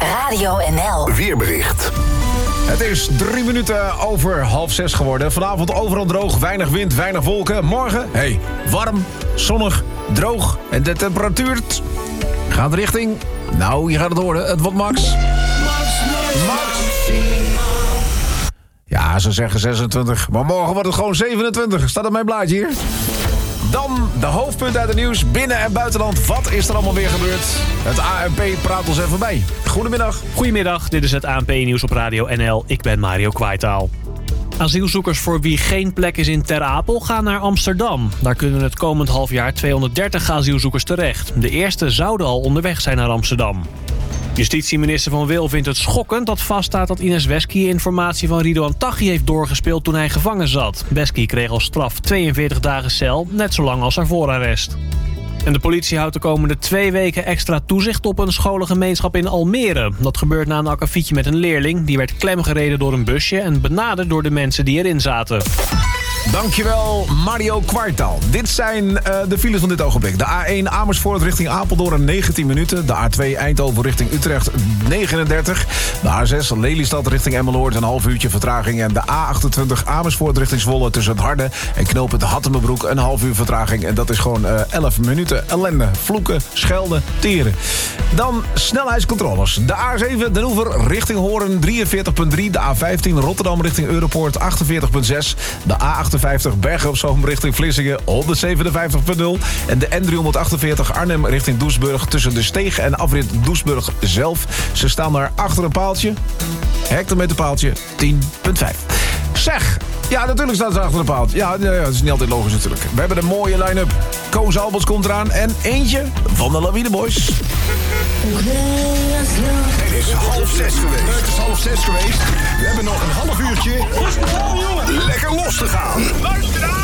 Radio NL. Weerbericht. Het is 3 minuten over 5:30 geworden. Vanavond overal droog, weinig wind, weinig wolken. Morgen, warm, zonnig, droog. En de temperatuur gaat richting... Nou, je gaat het horen, het wordt max. Ja, ze zeggen 26, maar morgen wordt het gewoon 27. Staat op mijn blaadje hier. Dan de hoofdpunten uit het nieuws, binnen- en buitenland. Wat is er allemaal weer gebeurd? Het ANP praat ons even bij. Goedemiddag. Goedemiddag, dit is het ANP-nieuws op Radio NL. Ik ben Mario Kwaitaal. Asielzoekers voor wie geen plek is in Ter Apel gaan naar Amsterdam. Daar kunnen het komend half jaar 230 asielzoekers terecht. De eerste zouden al onderweg zijn naar Amsterdam. Justitieminister Van Wil vindt het schokkend dat vaststaat dat Ines Wesky informatie van Ridouan Taghi heeft doorgespeeld toen hij gevangen zat. Wesky kreeg als straf 42 dagen cel, net zo lang als haar voorarrest. En de politie houdt de komende 2 weken extra toezicht op een scholengemeenschap in Almere. Dat gebeurt na een akkefietje met een leerling. Die werd klemgereden door een busje en benaderd door de mensen die erin zaten. Dankjewel, Mario Kwartaal. Dit zijn de files van dit ogenblik. De A1 Amersfoort richting Apeldoorn 19 minuten. De A2 Eindhoven richting Utrecht 39. De A6 Lelystad richting Emmeloord een half uurtje vertraging. En de A28 Amersfoort richting Zwolle tussen het Harde en knooppunt Hattemerbroek een half uur vertraging. En dat is gewoon 11 minuten ellende. Vloeken, schelden, teren. Dan snelheidscontroles. De A7 Den Oever richting Hoorn 43,3. De A15 Rotterdam richting Europoort 48,6. De A58 Bergen op Zoom richting Vlissingen 157,0. En de N348 Arnhem richting Doesburg tussen de Steeg en afrit Doesburg zelf. Ze staan daar achter een paaltje. Hectometerpaaltje 10,5. Zeg! Ja, natuurlijk staan ze achter een paaltje. Ja, dat is niet altijd logisch natuurlijk. We hebben een mooie line-up. Koos Albers komt eraan en eentje van de Lawine Boys. Het is 5:30 geweest. Het is 5:30 geweest. We hebben nog een half uurtje lekker los te gaan. Luister aan!